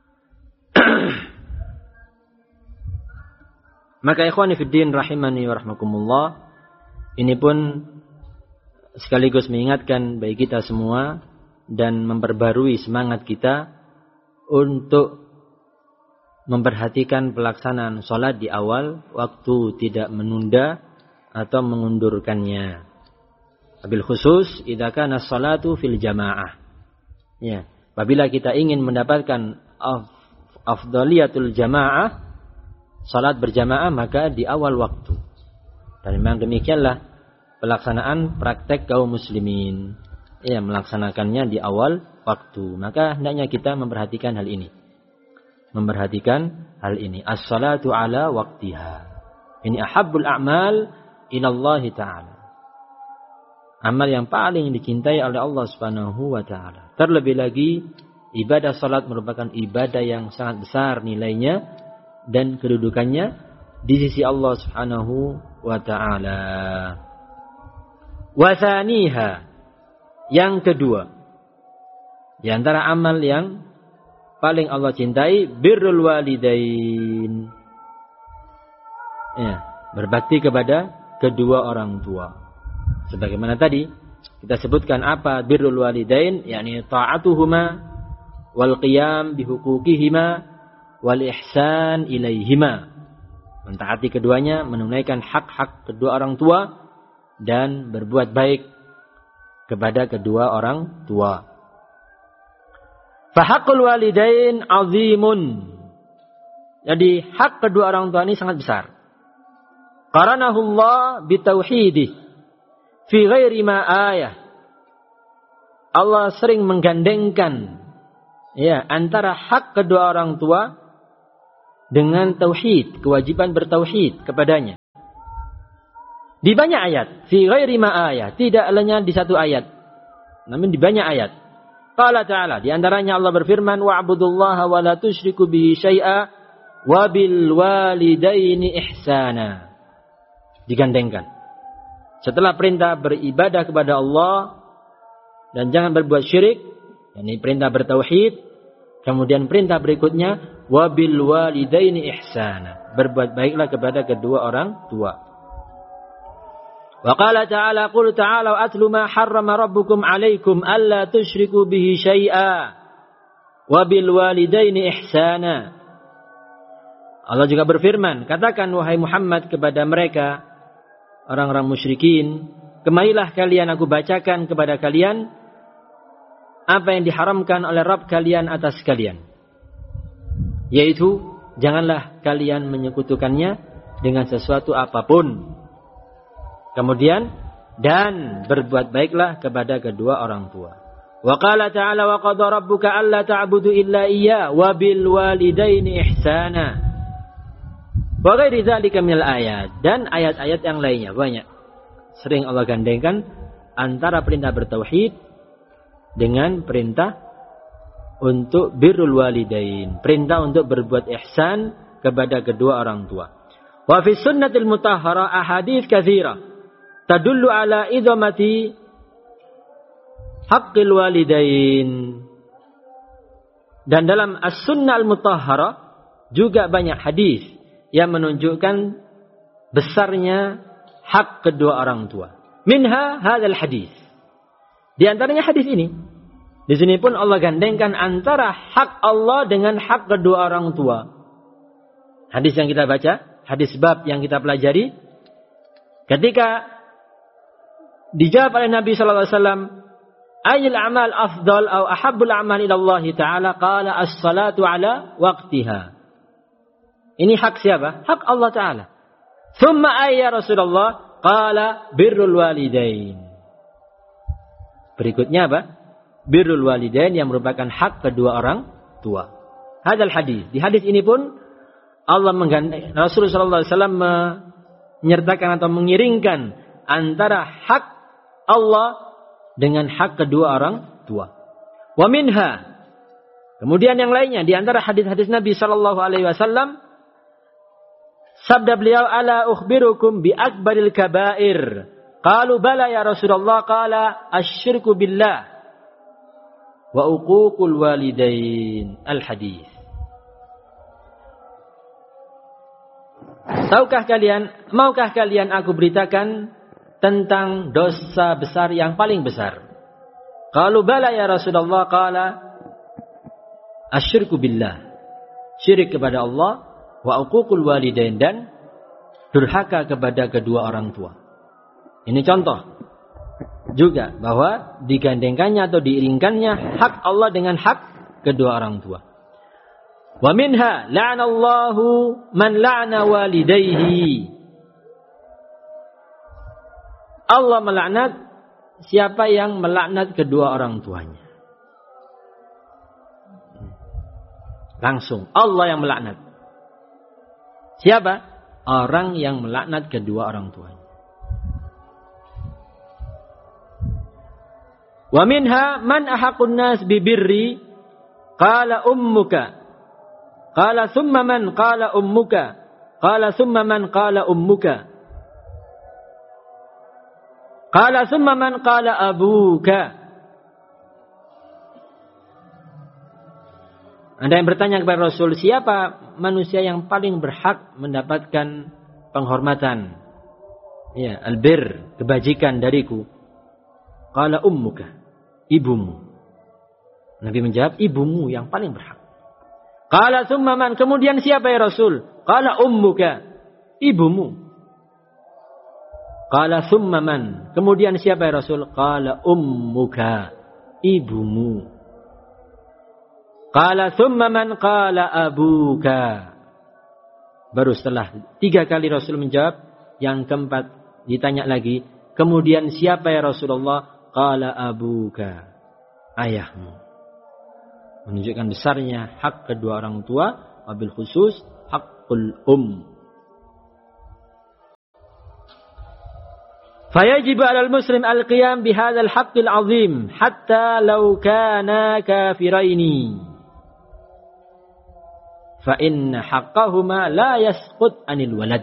Maka ikhwani fiddin rahimani wa rahmakumullah, ini pun sekaligus mengingatkan bagi kita semua dan memperbarui semangat kita untuk memperhatikan pelaksanaan sholat di awal waktu, tidak menunda atau mengundurkannya. Wabil khusus idza kana sholatu fil jamaah. Ya, apabila kita ingin mendapatkan af, afdaliyatul jamaah, salat berjamaah, maka di awal waktu. Dan memang demikianlah pelaksanaan praktek kaum muslimin. Ya, melaksanakannya di awal waktu. Maka hendaknya kita memperhatikan hal ini. Memperhatikan hal ini. As-salatu ala waqtiha. Ini ahabbul a'mal ilallahi ta'ala. Amal yang paling dicintai oleh Allah Subhanahu wa ta'ala. Terlebih lagi, ibadah salat merupakan ibadah yang sangat besar nilainya dan kedudukannya di sisi Allah Subhanahu wa ta'ala. Wa thaniha, yang kedua, di antara amal yang paling Allah cintai, birrul walidain. Ya, berbakti kepada kedua orang tua. Sebagaimana tadi kita sebutkan apa birrul walidain, yakni ta'atuhuma wal qiyam bihuquqihima wal ihsan ilaihima. Mentaati keduanya, menunaikan hak-hak kedua orang tua dan berbuat baik kepada kedua orang tua. Fahaqqul walidain azimun. Jadi hak kedua orang tua ini sangat besar. Qaranahullah bitauhidih fi ghairi ma ayah. Allah sering menggandengkan ya antara hak kedua orang tua dengan tauhid, kewajiban bertauhid kepadanya. Di banyak ayat. Fi ghairi ma ayat. Tidak hanya di satu ayat. Namun di banyak ayat. Qala ta'ala. Di antaranya Allah berfirman. Wa'budullaha wa la tusyriku bihi syai'a. Wa bil walidaini ihsana. Digandengkan. Setelah perintah beribadah kepada Allah. Dan jangan berbuat syirik. Ini perintah bertauhid. Kemudian perintah berikutnya. Wa bil walidaini ihsana. Berbuat baiklah kepada kedua orang tua. Wa qala ta'ala qul ta'ala atlu ma harrama rabbukum 'alaikum alla tusyriku bihi syai'a wa bil walidaini ihsana. Allah juga berfirman, katakan wahai Muhammad kepada mereka orang-orang musyrikin, kemarilah kalian aku bacakan kepada kalian apa yang diharamkan oleh Rabb kalian atas kalian. Yaitu janganlah kalian menyekutukannya dengan sesuatu apapun. Kemudian dan berbuat baiklah kepada kedua orang tua. Wa qala ta'ala wa qada rabbuka alla ta'budu illa iyya wa bil walidaini ihsana. Wa ghairi dzalika minal ayat, dan ayat-ayat yang lainnya banyak. Sering Allah gandengkan antara perintah bertauhid dengan perintah untuk birrul walidain, perintah untuk berbuat ihsan kepada kedua orang tua. Wa fi sunnatil mutahhara ahadits katsira tadullu ala idhamati haqqil walidain. Dan dalam as-sunnah al-mutahhara juga banyak hadis yang menunjukkan besarnya hak kedua orang tua. Minha hadzal hadis. Di antaranya hadis ini. Di sini pun Allah gandengkan antara hak Allah dengan hak kedua orang tua. Hadis yang kita baca, hadis bab yang kita pelajari, ketika dijawab oleh Nabi sallallahu alaihi wasallam, "Ayyul a'mal afdal aw ahabbul a'mal ila Allah Ta'ala?" Qala as-salatu ala waqtiha. Ini hak siapa? Hak Allah Ta'ala. Thumma ayya Rasulullah? Qala birrul walidain. Berikutnya apa? Birrul walidain yang merupakan hak kedua orang tua. Hadal hadis. Di hadis ini pun Allah menggandeng, Rasulullah sallallahu alaihi wasallam menyertakan atau mengiringkan antara hak Allah dengan hak kedua orang tua. Wa minha. Kemudian yang lainnya di antara hadis-hadis Nabi sallallahu alaihi wasallam, sabda beliau, "Ala ukhbirukum bi akbaril kaba'ir." Qalu bala ya Rasulullah, qala asyirku billah wa uququl walidain. Al-hadis. Tahukah kalian, maukah kalian aku beritakan tentang dosa besar yang paling besar? Qalu bala ya Rasulullah, qala asyirku billah. Syirik kepada Allah, wa uququl walidain, dan durhaka kepada kedua orang tua. Ini contoh juga bahwa digandengkannya atau diiringkannya hak Allah dengan hak kedua orang tua. Wa minha la'anallahu man la'ana walidayhi. Allah melaknat siapa yang melaknat kedua orang tuanya. Langsung Allah yang melaknat. Siapa? Orang yang melaknat kedua orang tuanya. Wa minha man ahaqun nas bibirri qala ummuka qala thumma man qala ummuka qala thumma man qala ummuka qala thumma man qala abuka. Ada yang bertanya kepada Rasul, siapa manusia yang paling berhak mendapatkan penghormatan, ya, albir, kebajikan dariku? Qala ummuka, ibumu. Nabi menjawab, ibumu yang paling berhak. Qala thumma man, kemudian siapa ya Rasul? Qala ummuka, ibumu. Qala thumma man, kemudian siapa ya Rasul? Qala ummuka, ibumu. Qala thumma man qala abuka. Baru setelah tiga kali Rasul menjawab, yang keempat ditanya lagi, kemudian siapa ya Rasulullah? Qala abuka, ayahmu. Menunjukkan besarnya hak kedua orang tua, wabil khusus hakul um. Fayajibu 'alal muslim al-qiyam bihadzal haqqil 'azim hatta law kana kafiraini. Fa inna haqqahuma la yasqut 'anil walad.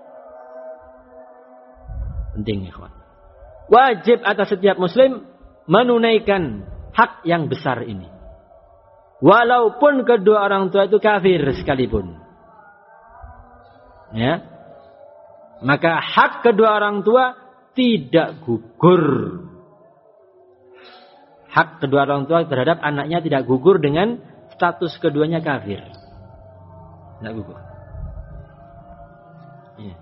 Penting, ikhwan. Wajib atas setiap muslim menunaikan hak yang besar ini. Walaupun kedua orang tua itu kafir sekalipun. Ya. Maka hak kedua orang tua tidak gugur. Hak kedua orang tua terhadap anaknya tidak gugur dengan status keduanya kafir. Tidak gugur. Ya.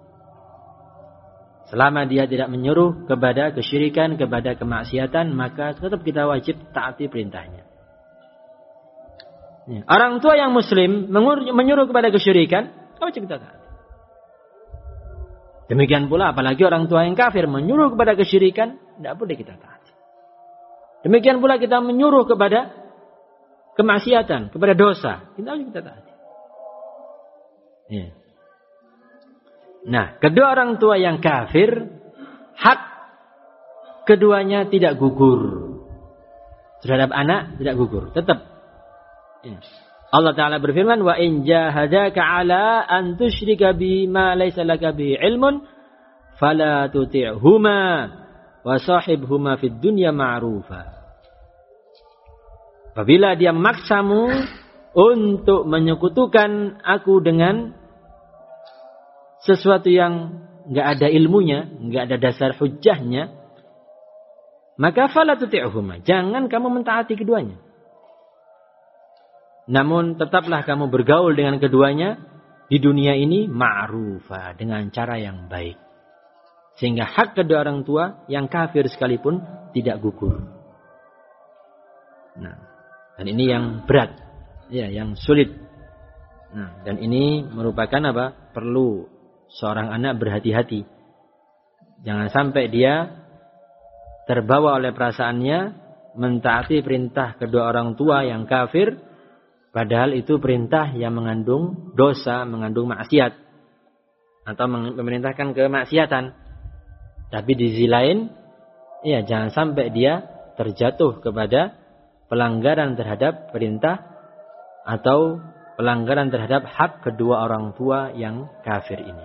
Selama dia tidak menyuruh kepada kesyirikan, kepada kemaksiatan, maka tetap kita wajib taati perintahnya. Ya. Orang tua yang muslim menyuruh kepada kesyirikan, wajib kita taati. Demikian pula apalagi orang tua yang kafir menyuruh kepada kesyirikan, tidak boleh kita taati. Demikian pula kita menyuruh kepada kemaksiatan, kepada dosa, kita wajib kita taati. Ya. Nah, kedua orang tua yang kafir, hak keduanya tidak gugur. Terhadap anak tidak gugur, tetap. Ya. Allah Ta'ala berfirman, wa in jahadaka ala an tusyrika bima laysa laka bi ilmun fala tuti'huma wa sahibhuma fid dunya ma'rufa. Apabila dia memaksamu untuk menyekutukan aku dengan sesuatu yang enggak ada ilmunya, enggak ada dasar hujjahnya, maka fala tuti'huma, jangan kamu mentaati keduanya. Namun tetaplah kamu bergaul dengan keduanya di dunia ini ma'rufa, dengan cara yang baik. Sehingga hak kedua orang tua yang kafir sekalipun tidak gugur. Nah, dan ini yang berat, ya, yang sulit. Nah, dan ini merupakan apa? Perlu seorang anak berhati-hati. Jangan sampai dia terbawa oleh perasaannya mentaati perintah kedua orang tua yang kafir. Padahal itu perintah yang mengandung dosa, mengandung maksiat. Atau memerintahkan kemaksiatan. Tapi di sisi lain, ya jangan sampai dia terjatuh kepada pelanggaran terhadap perintah atau pelanggaran terhadap hak kedua orang tua yang kafir ini.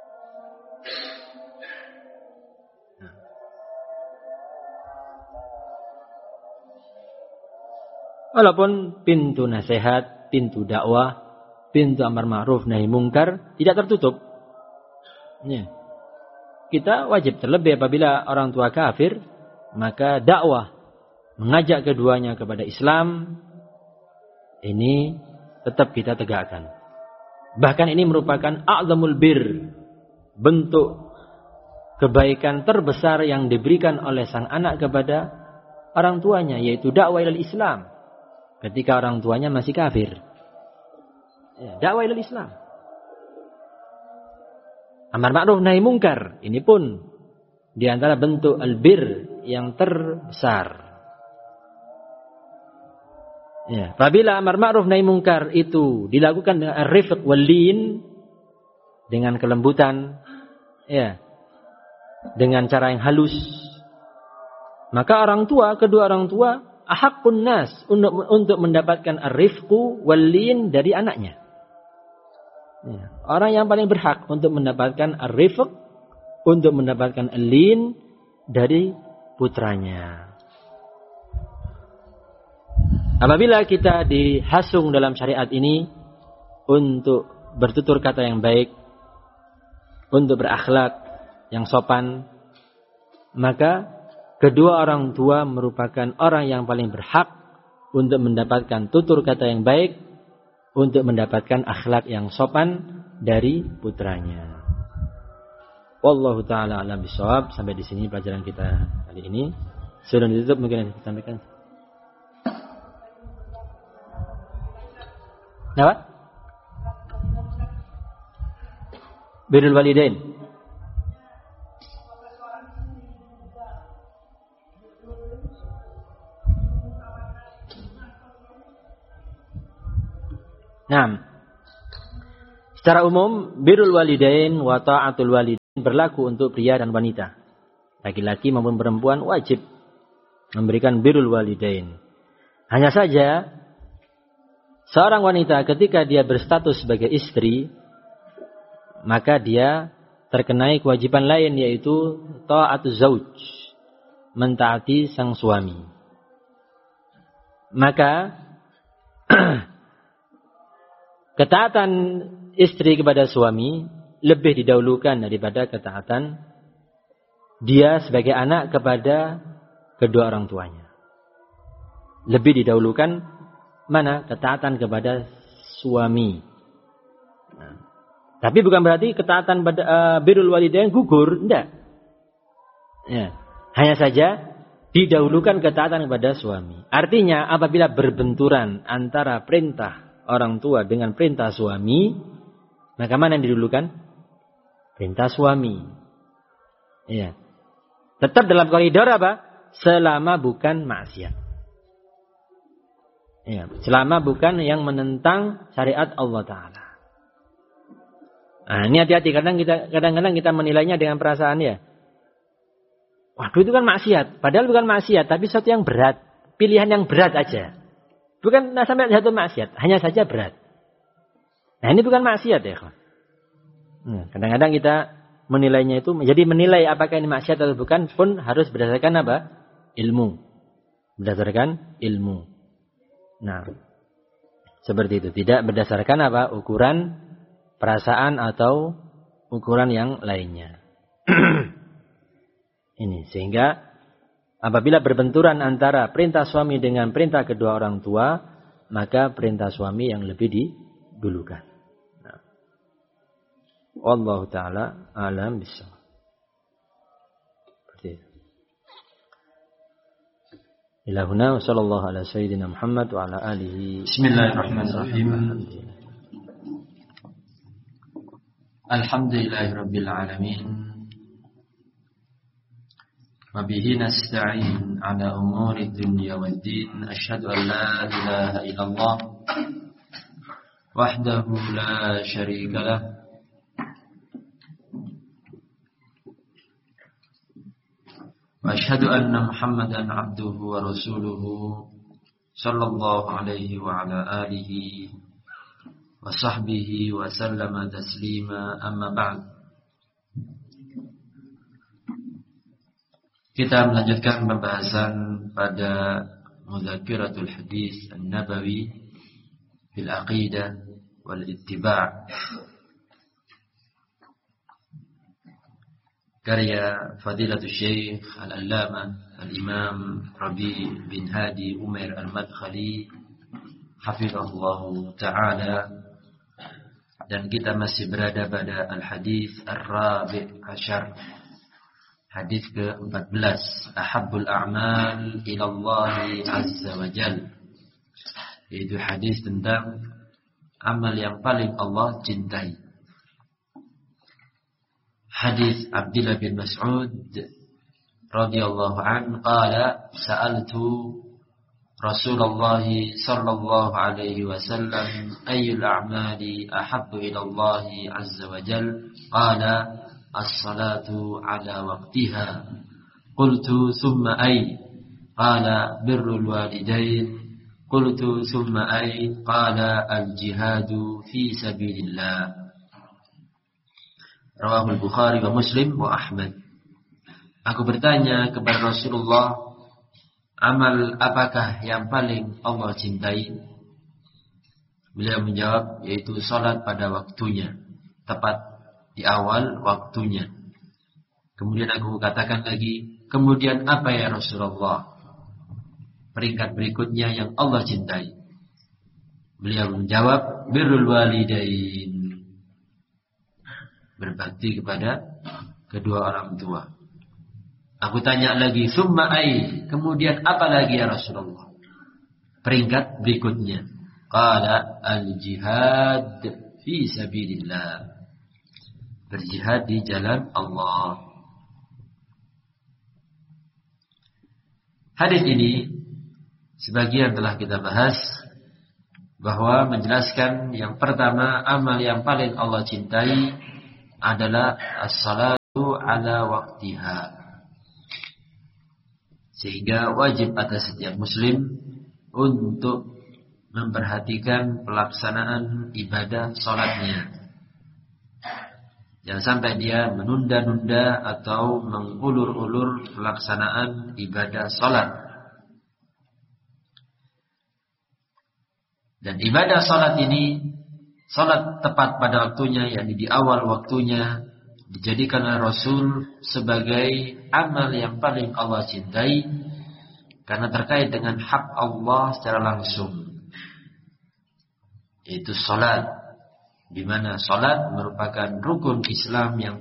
Walaupun pintu nasihat, pintu dakwah, pintu amar ma'ruf nahi mungkar tidak tertutup. Ya. Kita wajib, terlebih apabila orang tua kafir, maka dakwah mengajak keduanya kepada Islam ini tetap kita tegakkan. Bahkan ini merupakan a'zamul bir, bentuk kebaikan terbesar yang diberikan oleh sang anak kepada orang tuanya, yaitu dakwah ilal Islam. Ketika orang tuanya masih kafir, ya, dakwah ilal Islam. Amar ma'ruf nahi mungkar, ini pun di antara bentuk albir yang terbesar. Ya, apabila amar ma'ruf nahi mungkar itu dilakukan dengan ar-rifq wal lin, dengan kelembutan, ya, dengan cara yang halus, maka orang tua, kedua orang tua ahaqqun nas untuk untuk mendapatkan ar-rifqu wal lin dari anaknya. Ya, orang yang paling berhak untuk mendapatkan ar-rifq, untuk mendapatkan al-lin dari putranya. Apabila kita dihasung dalam syariat ini untuk bertutur kata yang baik, untuk berakhlak yang sopan, maka kedua orang tua merupakan orang yang paling berhak untuk mendapatkan tutur kata yang baik, untuk mendapatkan akhlak yang sopan dari putranya. Wallahu ta'ala a'lam bishawab. Sampai di sini pelajaran kita kali ini. Sebelum ditutup mungkin ada disampaikan. Apa? Birrul walidain. Nah, secara umum birrul walidain wa ta'atul walidain berlaku untuk pria dan wanita. Laki-laki maupun perempuan wajib memberikan birrul walidain. Hanya saja seorang wanita ketika dia berstatus sebagai istri, maka dia terkenai kewajiban lain, yaitu ta'atuz zauj, mentaati sang suami. Maka ketaatan istri kepada suami lebih didahulukan daripada ketaatan dia sebagai anak kepada kedua orang tuanya. Lebih didahulukan mana? Ketaatan kepada suami. Nah, tapi bukan berarti ketaatan pada uh, birrul walidain gugur, enggak. Ya, hanya saja didahulukan ketaatan kepada suami. Artinya apabila berbenturan antara perintah orang tua dengan perintah suami, maka mana yang didahulukan? Perintah suami. Ya. Tetap dalam koridor apa? Selama bukan maksiat. Ya, selama bukan yang menentang syariat Allah Ta'ala. Nah, ini hati-hati. Kadang kita, kadang-kadang kita menilainya dengan perasaan ya. Waduh, itu kan maksiat. Padahal bukan maksiat, tapi sesuatu yang berat. Pilihan yang berat aja. Bukan nah, sampai satu maksiat, hanya saja berat. Nah, ini bukan maksiat ya. Nah, kadang-kadang kita menilainya itu, jadi menilai apakah ini maksiat atau bukan pun harus berdasarkan apa? Ilmu. Berdasarkan ilmu. Nah, seperti itu. Tidak berdasarkan apa? Ukuran perasaan atau ukuran yang lainnya. Ini sehingga apabila berbenturan antara perintah suami dengan perintah kedua orang tua, maka perintah suami yang lebih didulukan. Nah. Wallahu ta'ala alam bissawab. Seperti itu. Ila huna wa sallallahu ala sayyidina Muhammad wa ala alihi. Bismillahirrahmanirrahim. Alhamdulillahirabbil alamin. Wa bihi nasta'in ala umuri dunya waddin. Asyhadu an la ilaha illallah wahdahu la syarika lah. Wa asyhadu anna Muhammadan abduhu wa rasuluhu sallallahu alaihi wa ala alihi wa sahbihi wa sallama taslima, amma ba'd. Kita melanjutkan pembahasan pada Mudzakiratul Hadis An-Nabawi fil Aqidah wal Ittiba', karya Fadilatul Syekh Al-Allamah Al-Imam Rabi' bin Hadi Umair Al-Madkhali hafizahullah ta'ala. Dan kita masih berada pada Al-Hadis Ar-Rabi' Asyar, hadis ke empat belas, ahabbul a'mal ilallahi azza wa jal, yaitu hadis tentang amal yang paling Allah cintai. Hadis Abdullah bin Mas'ud radhiyallahu an qala sa'altu Rasulullah sallallahu alaihi wasallam ayyul a'mali ahabbu ilallahi azza wa jal, qala as-salatu ala waqtiha. Qultu thumma ay? Qala birrul walidain. Qultu thumma ay? Qala al-jihadu fi sabilillah. Rawahul Bukhari wa Muslim wa Ahmad. Aku bertanya kepada Rasulullah, amal apakah yang paling Allah cintai? Beliau menjawab, yaitu salat pada waktunya, tepat di awal waktunya. Kemudian aku katakan lagi, kemudian apa ya Rasulullah peringkat berikutnya yang Allah cintai? Beliau menjawab, birrul walidain, berbakti kepada kedua orang tua. Aku tanya lagi, summa ai, kemudian apa lagi ya Rasulullah peringkat berikutnya? Qala al-jihad fi sabilillah, berjihad di jalan Allah. Hadis ini sebagian telah kita bahas, bahwa menjelaskan yang pertama, amal yang paling Allah cintai adalah as-salatu ala waqtiha, Sehingga wajib atas setiap muslim untuk memperhatikan pelaksanaan ibadah sholatnya. Jangan sampai dia menunda-nunda atau mengulur-ulur pelaksanaan ibadah sholat. Dan ibadah sholat ini, sholat tepat pada waktunya, yakni di awal waktunya, dijadikan oleh Rasul sebagai amal yang paling Allah cintai, karena terkait dengan hak Allah secara langsung, yaitu sholat. Di mana sholat merupakan rukun Islam yang